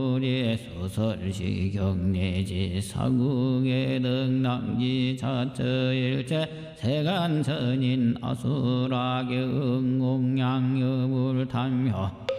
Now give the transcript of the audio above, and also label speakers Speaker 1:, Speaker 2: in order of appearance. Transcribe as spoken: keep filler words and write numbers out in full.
Speaker 1: 우리 소설시 경내지 사국의 등랑지 자처일체 세간선인 아수라경 응공양여불 탐효